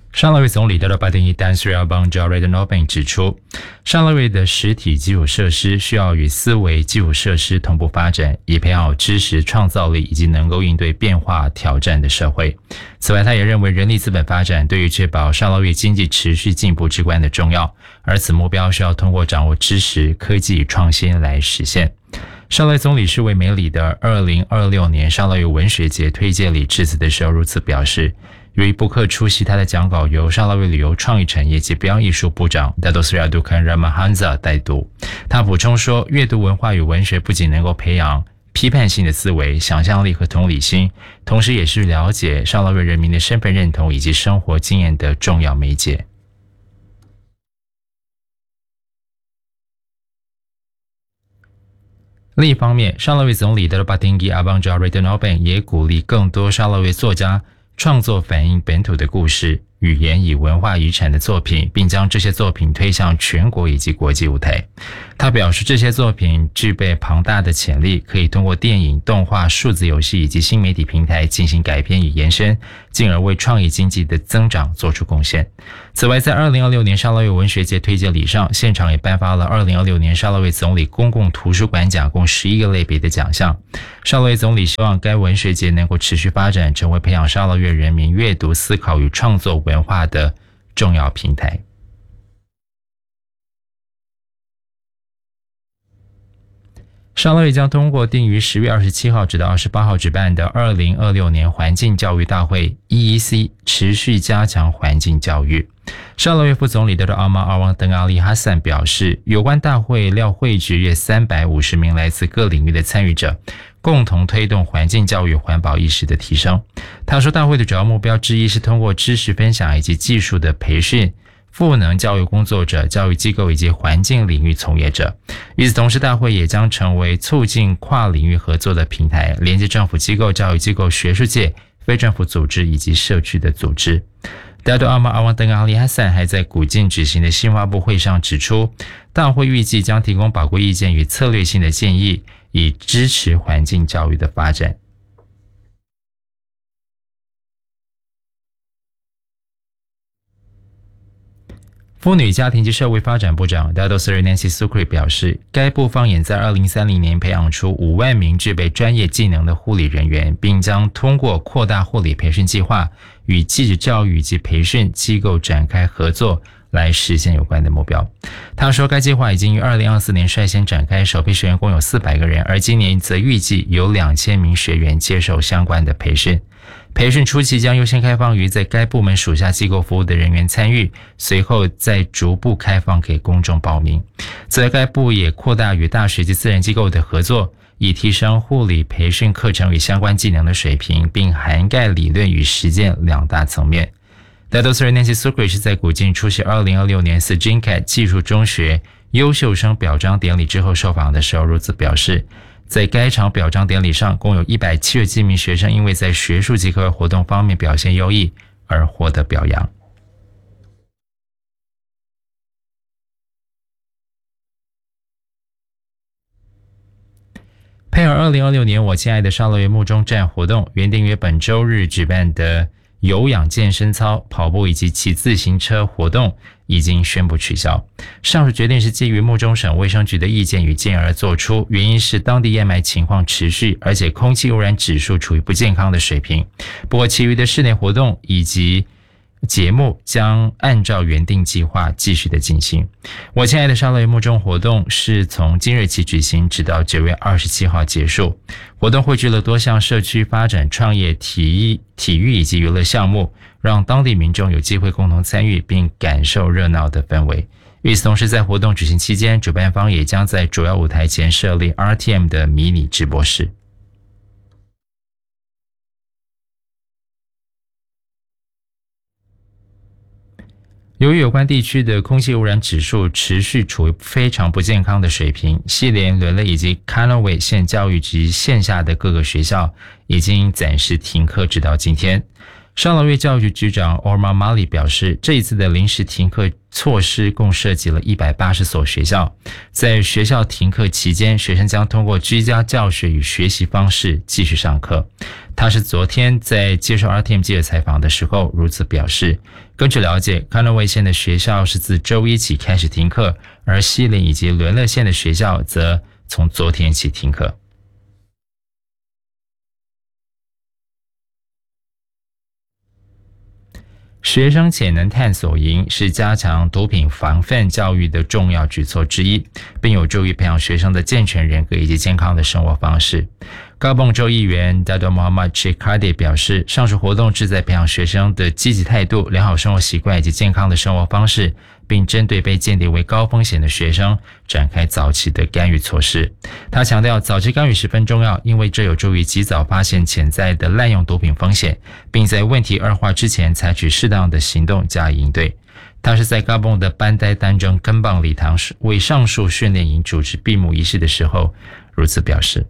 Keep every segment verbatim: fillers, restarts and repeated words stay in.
沙拉越总理德罗巴丁伊丹斯瑞邦 Jared Nobin 指出，沙拉越的实体基础设施需要与思维基础设施同步发展，以培养知识创造力以及能够应对变化挑战的社会。此外，他也认为人力资本发展对于确保沙拉越经济持续进步至关的重要，而此目标需要通过掌握知识、科技与创新来实现。沙拉越总理是为梅里的二零二六年沙拉越文学节推介礼致辞的时候如此表示。由于布克出席他的讲稿由沙拉越旅游创意产业及表演艺术部长 Dato Sri Abdulkan Ramahansa 代读。他补充说，阅读文化与文学不仅能够培养批判性的思维、想象力和同理心，同时也是了解沙拉越人民的身份认同以及生活经验的重要媒介。另一方面，沙拉越总理德罗巴丁伊阿邦扎瑞德诺本也鼓励更多沙拉越作家创作反映本土的故事、语言与文化遗产的作品，并将这些作品推向全国以及国际舞台。他表示，这些作品具备庞大的潜力，可以通过电影、动画、数字游戏以及新媒体平台进行改编与延伸，进而为创意经济的增长做出贡献。此外，在二零二六年沙拉越文学节推介礼上，现场也颁发了二零二六年沙拉越总理公共图书馆奖共十一个类别的奖项。沙拉越总理希望该文学节能够持续发展，成为培养沙拉越人民阅读、思考与创作文化的重要平台。沙拉越将通过定于十月二十七号直到二十八号举办的二零二六年环境教育大会 E E C 持续加强环境教育。沙拉越副总理德阿马阿旺登阿利哈散表示，有关大会料汇聚约三百五十名来自各领域的参与者，共同推动环境教育环保意识的提升。他说，大会的主要目标之一是通过知识分享以及技术的培训，赋能教育工作者、教育机构以及环境领域从业者。与此同时，大会也将成为促进跨领域合作的平台，连接政府机构、教育机构、学术界、非政府组织以及社区的组织。达多阿马阿旺登阿利哈散还在古晋举行的新发布会上指出，大会预计将提供宝贵意见与策略性的建议，以支持环境教育的发展。妇女家庭及社会发展部长 Dato Sri Nancy Sukri 表示，该部方眼在二零三零年培养出五万名具备专业技能的护理人员，并将通过扩大护理培训计划与继职教育及培训机构展开合作，来实现有关的目标。他说，该计划已经于二零二四年率先展开，首批学员共有四百个人，而今年则预计有两千名学员接受相关的培训。培训初期将优先开放于在该部门属下机构服务的人员参与，随后再逐步开放给公众报名。此外，该部也扩大与大学及私人机构的合作，以提升护理培训课程与相关技能的水平，并涵盖理论与实践两大层面。Dato Sri Nancy Sukri 是在古晋出席二零二六年 Sejingkat 技术中学优秀生表彰典礼之后受访的时候如此表示，在该场表彰典礼上，共有一百七十七名学生因为在学术及课外活动方面表现优异而获得表扬。配合二零二六年我亲爱的沙拉越木中站活动，原定于本周日举办的有氧健身操、跑步以及骑自行车活动已经宣布取消。上述决定是基于木中省卫生局的意见与建议而做出，原因是当地烟霾情况持续，而且空气污染指数处于不健康的水平。不过其余的室内活动以及节目将按照原定计划继续的进行。我亲爱的沙拉越木中活动是从今日起举行，直到九月二十七号结束。活动汇聚了多项社区发展、创业、体育、体育以及娱乐项目，让当地民众有机会共同参与并感受热闹的氛围。与此同时，在活动举行期间，主办方也将在主要舞台前设立 R T M 的迷你直播室。由于有关地区的空气污染指数持续处于非常不健康的水平，西连、伦勒以及卡诺韦县教育局线下的各个学校已经暂时停课直到今天。 上劳越教育局局长 Omar Mali 表示，这一次的临时停课措施共涉及了一百八十所学校，在学校停课期间，学生将通过居家教学与学习方式继续上课。他是昨天在接受 R T M 记者采访的时候如此表示。根据了解，康诺威县的学校是自周一起开始停课，而西林以及伦勒县的学校则从昨天起停课。学生潜能探索营是加强毒品防范教育的重要举措之一，并有助于培养学生的健全人格以及健康的生活方式。高蹦州议员 Dato Muhammad Sheikh Khadi 表示，上述活动旨在培养学生的积极态度、良好生活习惯以及健康的生活方式，并针对被鉴定为高风险的学生展开早期的干预措施。他强调，早期干预十分重要，因为这有助于及早发现潜在的滥用毒品风险，并在问题恶化之前采取适当的行动加以应对。他是在高蹦的班代丹中根棒礼堂为上述训练营主持闭幕仪式的时候如此表示。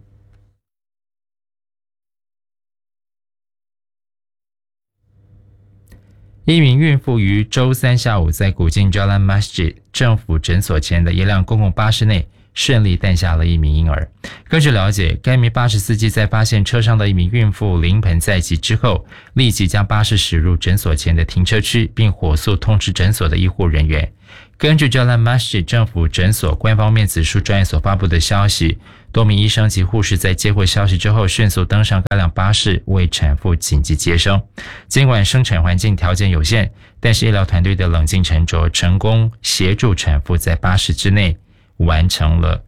一名孕妇于周三下午在古晋 Jalan Masjid 政府诊所前的一辆公共巴士内顺利诞下了一名婴儿。根据了解，该名巴士司机在发现车上的一名孕妇临盆在即之后，立即将巴士驶入诊所前的停车区，并火速通知诊所的医护人员。根据 Jalan Masjid 政府诊所官方面子书专页所发布的消息，多名医生及护士在接获消息之后迅速登上该辆巴士为产妇紧急接生。尽管生产环境条件有限，但是医疗团队的冷静沉着成功协助产妇在巴士之内完成了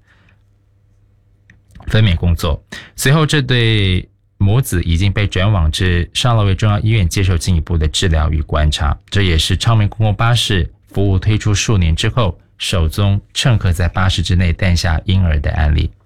分娩工作。随后这对母子已经被转往至上劳越中央医院接受进一步的治疗与观察。这也是昌明公共巴士服务推出数年之后首宗乘客在巴士之内诞下婴儿的案例。